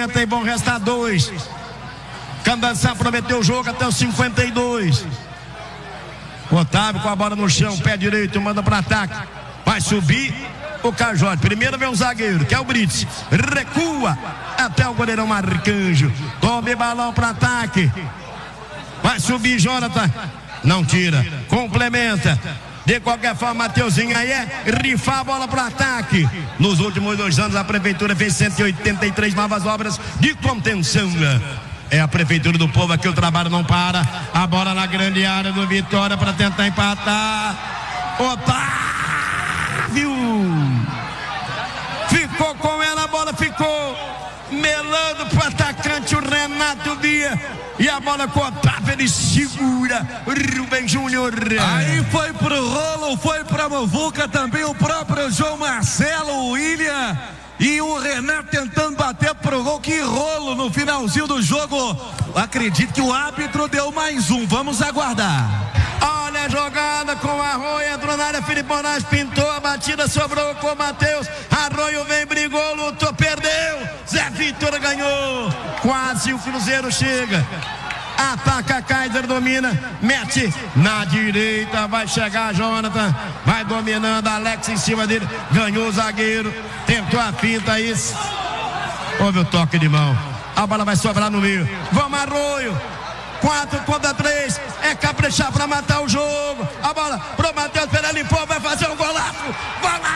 50 e vão restar 2. Candançá prometeu o jogo até os 52. Otávio com a bola no chão, pé direito, manda para ataque. Vai subir o Cajote. Primeiro vem o zagueiro, que é o Brits. Recua até o goleirão Marcanjo. Tome balão para ataque. Vai subir Jonathan. Não tira. Complementa. De qualquer forma, Mateuzinho aí é rifar a bola para ataque. Nos últimos 2 anos, a prefeitura fez 183 novas obras de contenção. É a prefeitura do povo aqui, o trabalho não para. A bola na grande área do Vitória para tentar empatar. Otávio ficou com ela, a bola ficou melando para o atacante, o Renato Bia. E a bola com o Otávio, ele segura Rubem Júnior. Aí foi pro rolo, foi pra Muvuca também o próprio João Marcelo, o William e o Renato tentando bater pro gol. Que rolo no finalzinho do jogo. Acredito que o árbitro deu mais um, vamos aguardar. Olha a jogada com o Arroio, entrou na área, Felipe Moraes pintou, a batida sobrou com o Matheus. Arroio vem, brigou, lutou, perdeu. Zé Vitor ganhou. Quase o Cruzeiro chega. Ataca, Kaiser, domina, mete na direita, vai chegar Jonathan, vai dominando, Alex em cima dele, ganhou o zagueiro, tentou a finta aí. Houve o toque de mão. A bola vai sobrar no meio. Vamos, Arroio. 4 contra 3. É caprichar pra matar o jogo. A bola pro Matheus, Pereira limpou, vai fazer um golaço. Golaço!